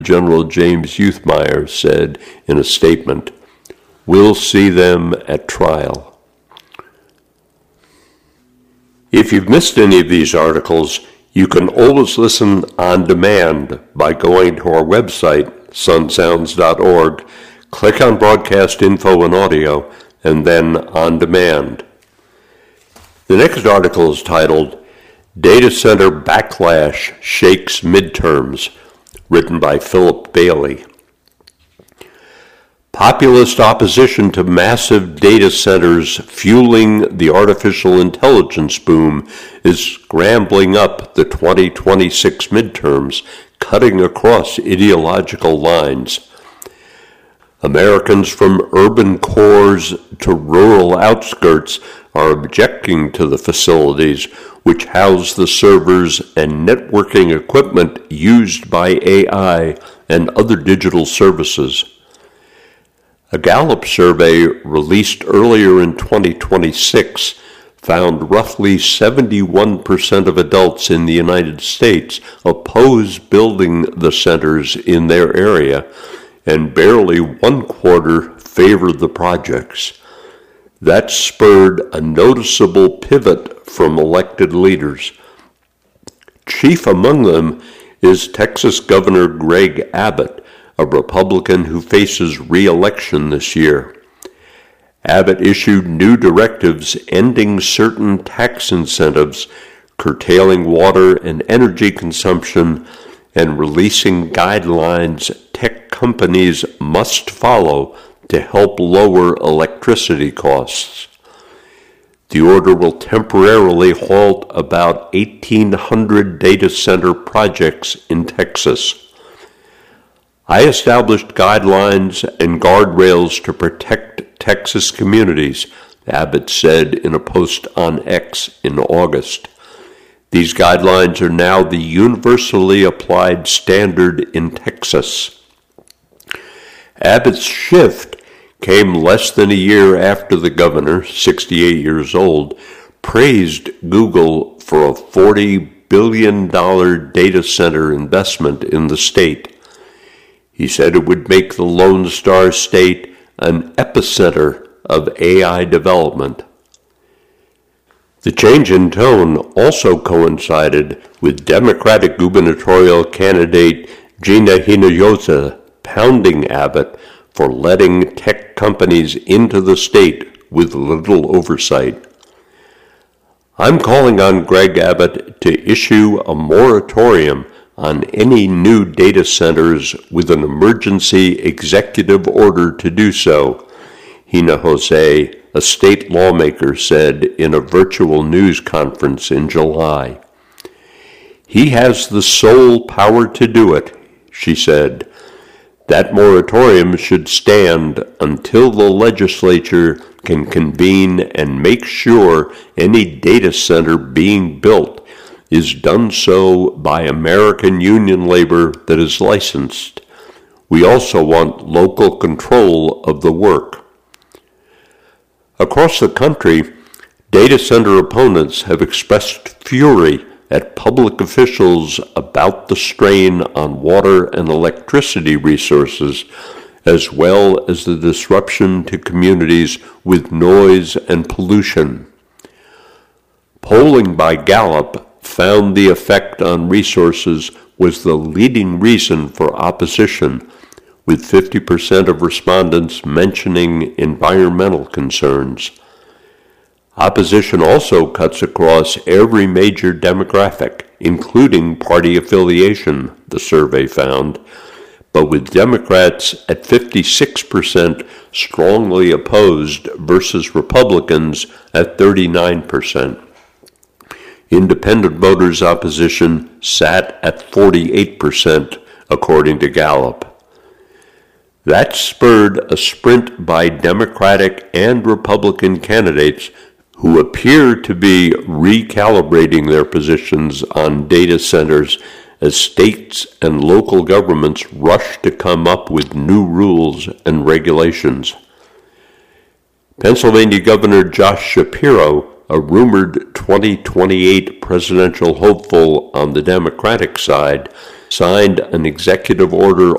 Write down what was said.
General James Youthmeyer said in a statement, "We'll see them at trial." If you've missed any of these articles, you can always listen on demand by going to our website, sunsounds.org, click on Broadcast Info and Audio, and then On Demand. The next article is titled, Data Center Backlash Shakes Midterms, written by Philip Bailey. Populist opposition to massive data centers fueling the artificial intelligence boom is scrambling up the 2026 midterms, cutting across ideological lines. Americans from urban cores to rural outskirts are objecting to the facilities which house the servers and networking equipment used by AI and other digital services. A Gallup survey released earlier in 2026 found roughly 71% of adults in the United States oppose building the centers in their area, and barely 1/4 favored the projects. That spurred a noticeable pivot from elected leaders. Chief among them is Texas Governor Greg Abbott, a Republican who faces re-election this year. Abbott issued new directives ending certain tax incentives, curtailing water and energy consumption, and releasing guidelines tech companies must follow to help lower electricity costs. The order will temporarily halt about 1,800 data center projects in Texas. I established guidelines and guardrails to protect Texas communities, Abbott said in a post on X in August. These guidelines are now the universally applied standard in Texas. Abbott's shift came less than a year after the governor, 68 years old, praised Google for a $40 billion data center investment in the state. He said it would make the Lone Star State an epicenter of AI development. The change in tone also coincided with Democratic gubernatorial candidate Gina Hinojosa pounding Abbott for letting tech companies into the state with little oversight. I'm calling on Greg Abbott to issue a moratorium on any new data centers with an emergency executive order to do so, Hinojosa, a state lawmaker, said in a virtual news conference in July. He has the sole power to do it, she said. That moratorium should stand until the legislature can convene and make sure any data center being built is done so by American union labor that is licensed. We also want local control of the work. Across the country, data center opponents have expressed fury at public officials about the strain on water and electricity resources, as well as the disruption to communities with noise and pollution. Polling by Gallup found the effect on resources was the leading reason for opposition, with 50% of respondents mentioning environmental concerns. Opposition also cuts across every major demographic, including party affiliation, the survey found, but with Democrats at 56% strongly opposed versus Republicans at 39%. Independent voters' opposition sat at 48%, according to Gallup. That spurred a sprint by Democratic and Republican candidates who appear to be recalibrating their positions on data centers as states and local governments rush to come up with new rules and regulations. Pennsylvania Governor Josh Shapiro, a rumored 2028 presidential hopeful on the Democratic side, signed an executive order